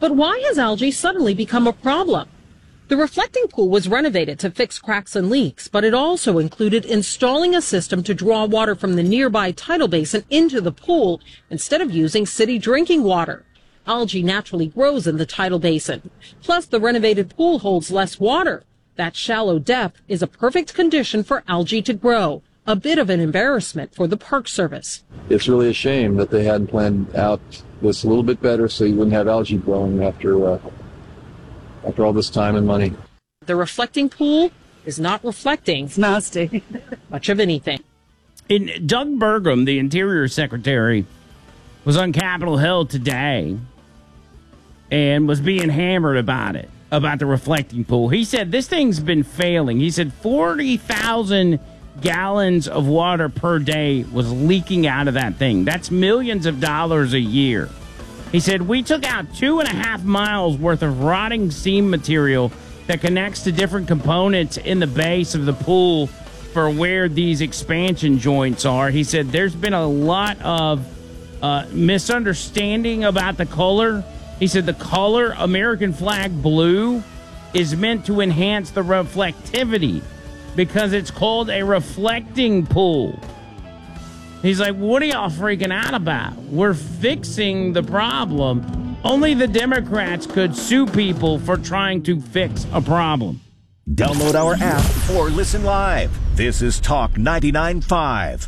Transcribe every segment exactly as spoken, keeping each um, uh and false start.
But why has algae suddenly become a problem? The reflecting pool was renovated to fix cracks and leaks, but it also included installing a system to draw water from the nearby tidal basin into the pool instead of using city drinking water. Algae naturally grows in the tidal basin. Plus, the renovated pool holds less water. That shallow depth is a perfect condition for algae to grow. A bit of an embarrassment for the Park Service. It's really a shame that they hadn't planned out this a little bit better so you wouldn't have algae growing after uh, after all this time and money. The reflecting pool is not reflecting. It's nasty. Much of anything. And Doug Burgum, the Interior Secretary, was on Capitol Hill today and was being hammered about it, about the reflecting pool. He said this thing's been failing. He said forty thousand gallons of water per day was leaking out of that thing. That's millions of dollars a year. He said, we took out two and a half miles worth of rotting seam material that connects to different components in the base of the pool for where these expansion joints are. He said, there's been a lot of uh, misunderstanding about the color. He said, the color American flag blue is meant to enhance the reflectivity because it's called a reflecting pool. He's like, what are y'all freaking out about? We're fixing the problem. Only the Democrats could sue people for trying to fix a problem. Download our app or listen live. This is Talk ninety-nine point five.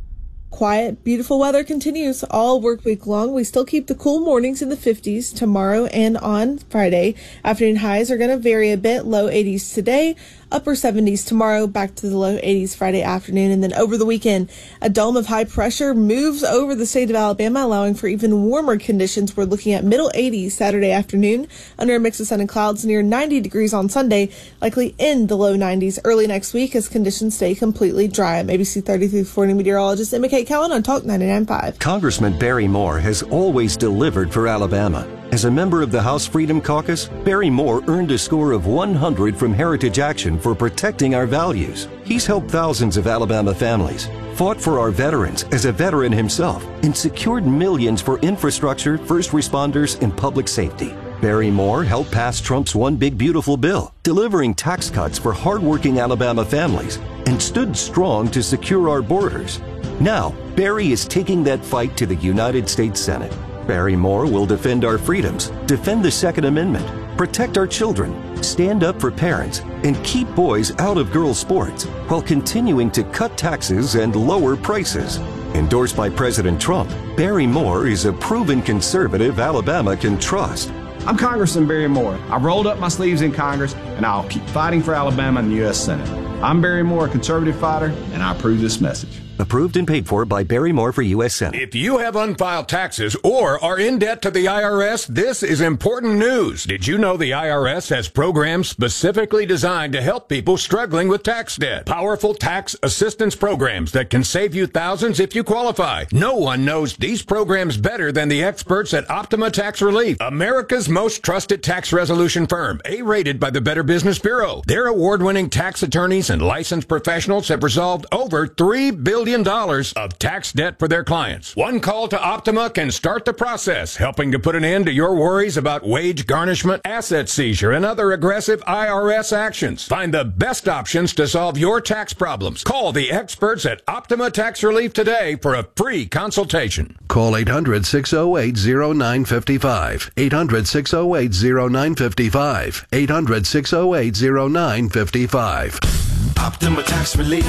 Quiet, beautiful weather continues all work week long. We still keep the cool mornings in the fifties tomorrow and on Friday. Afternoon highs are going to vary a bit. Low eighties today, upper seventies tomorrow, back to the low eighties Friday afternoon. And then over the weekend, a dome of high pressure moves over the state of Alabama, allowing for even warmer conditions. We're looking at middle eighties Saturday afternoon, under a mix of sun and clouds, near ninety degrees on Sunday, likely in the low nineties early next week as conditions stay completely dry. I'm A B C thirty-three forty meteorologist Emma Kate Cowan on Talk ninety-nine point five. Congressman Barry Moore has always delivered for Alabama. As a member of the House Freedom Caucus, Barry Moore earned a score of one hundred from Heritage Action for protecting our values. He's helped thousands of Alabama families, fought for our veterans as a veteran himself, and secured millions for infrastructure, first responders, and public safety. Barry Moore helped pass Trump's One Big Beautiful Bill, delivering tax cuts for hardworking Alabama families, and stood strong to secure our borders. Now, Barry is taking that fight to the United States Senate. Barry Moore will defend our freedoms, defend the Second Amendment, protect our children, stand up for parents, and keep boys out of girls' sports while continuing to cut taxes and lower prices. Endorsed by President Trump, Barry Moore is a proven conservative Alabama can trust. I'm Congressman Barry Moore. I've rolled up my sleeves in Congress, and I'll keep fighting for Alabama in the U S Senate. I'm Barry Moore, a conservative fighter, and I approve this message. Approved and paid for by Barry Moore for U S Senate. If you have unfiled taxes or are in debt to the I R S, this is important news. Did you know the I R S has programs specifically designed to help people struggling with tax debt? Powerful tax assistance programs that can save you thousands if you qualify. No one knows these programs better than the experts at Optima Tax Relief, America's most trusted tax resolution firm, A-rated by the Better Business Bureau. Their award-winning tax attorneys and licensed professionals have resolved over three billion dollars of tax debt for their clients. One call to Optima can start the process, helping to put an end to your worries about wage garnishment, asset seizure, and other aggressive I R S actions. Find the best options to solve your tax problems. Call the experts at Optima Tax Relief today for a free consultation. Call eight hundred, six oh eight, oh nine five five. eight hundred, six oh eight, oh nine five five. eight hundred, six oh eight, oh nine five five. Optima Tax Relief.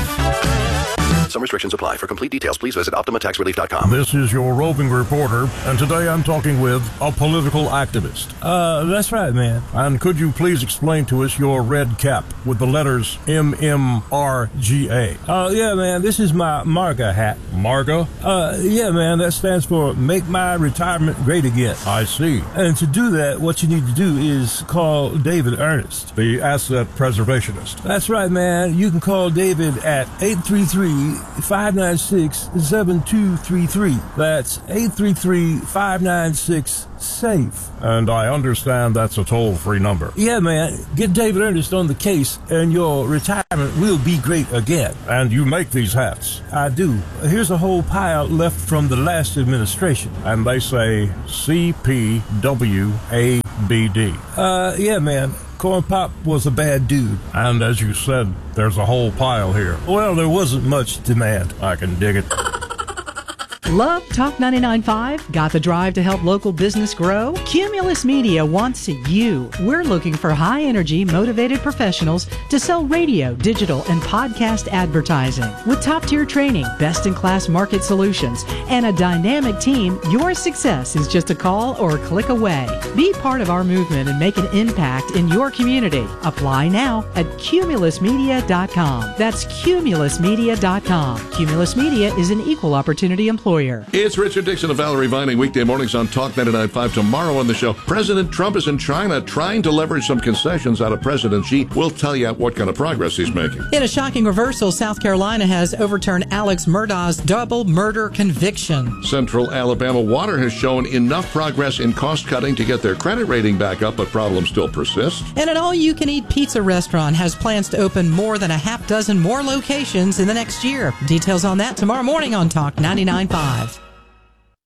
Some restrictions apply. For complete details, please visit optima tax relief dot com. This is your roving reporter, and today I'm talking with a political activist. Uh, that's right, man. And could you please explain to us your red cap with the letters M M R G A? Oh, uh, yeah, man. This is my MARGA hat. MARGA? Uh, yeah, man. That stands for Make My Retirement Great Again. I see. And to do that, what you need to do is call David Ernest, the asset preservationist. That's right, man. You can call David at eight three three, five nine six, seven two three three. That's eight three three, five nine six, SAFE. And I understand that's a toll-free number. Yeah, man. Get David Ernest on the case, and your retirement will be great again. And you make these hats? I do. Here's a whole pile left from the last administration. And they say C P W A B D. Uh, yeah, man. Corn Pop was a bad dude. And as you said, there's a whole pile here. Well, there wasn't much demand. I can dig it. Love Talk ninety-nine point five? Got the drive to help local business grow? Cumulus Media wants you. We're looking for high-energy, motivated professionals to sell radio, digital, and podcast advertising. With top-tier training, best-in-class market solutions, and a dynamic team, your success is just a call or a click away. Be part of our movement and make an impact in your community. Apply now at cumulus media dot com. That's cumulus media dot com. Cumulus Media is an equal opportunity employer. It's Richard Dixon and Valerie Vining, weekday mornings on Talk ninety-nine point five. Tomorrow on the show, President Trump is in China trying to leverage some concessions out of President Xi. We'll tell you what kind of progress he's making. In a shocking reversal, South Carolina has overturned Alex Murdaugh's double murder conviction. Central Alabama Water has shown enough progress in cost cutting to get their credit rating back up, but problems still persist. And an all-you-can-eat pizza restaurant has plans to open more than a half dozen more locations in the next year. Details on that tomorrow morning on Talk ninety-nine point five.